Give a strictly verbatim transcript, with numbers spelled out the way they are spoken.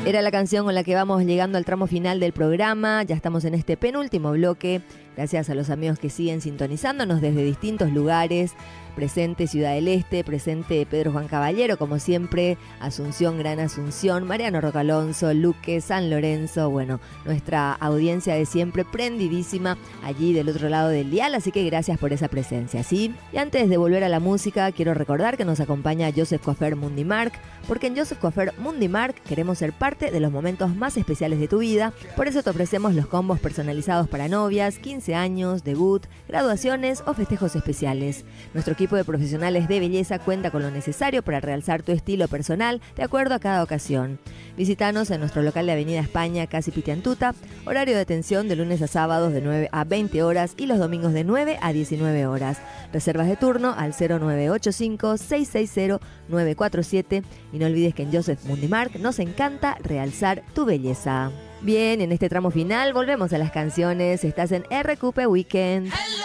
Era la canción con la que vamos llegando al tramo final del programa. Ya estamos en este penúltimo bloque. Gracias a los amigos que siguen sintonizándonos desde distintos lugares. Presente Ciudad del Este, presente Pedro Juan Caballero, como siempre, Asunción, Gran Asunción, Mariano Roca Alonso, Luque, San Lorenzo, bueno, nuestra audiencia de siempre prendidísima allí del otro lado del dial, así que gracias por esa presencia, ¿sí? Y antes de volver a la música, quiero recordar que nos acompaña Joseph Coiffeur Mundimark, porque en Joseph Coiffeur Mundimark queremos ser parte de los momentos más especiales de tu vida, por eso te ofrecemos los combos personalizados para novias, quince años, debut, graduaciones o festejos especiales. Nuestro equipo de profesionales de belleza cuenta con lo necesario para realzar tu estilo personal de acuerdo a cada ocasión. Visítanos en nuestro local de Avenida España, casi Pitiantuta, horario de atención de lunes a sábados de nueve a veinte horas y los domingos de nueve a diecinueve horas. Reservas de turno al cero nueve ocho cinco, seis seis cero, nueve cuatro siete y no olvides que en Joseph Mundimark nos encanta realzar tu belleza. Bien, en este tramo final volvemos a las canciones. Estás en R Q P Weekend. Hello.